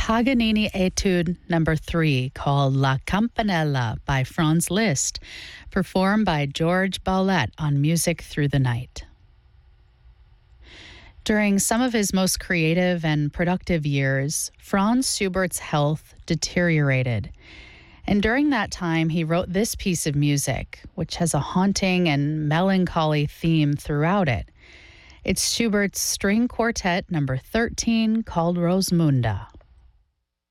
Paganini Etude Number 3 called La Campanella by Franz Liszt, performed by George Baulette on Music Through the Night. During some of his most creative and productive years, Franz Schubert's health deteriorated. And during that time, he wrote this piece of music, which has a haunting and melancholy theme throughout it. It's Schubert's String Quartet Number 13 called Rosmunda.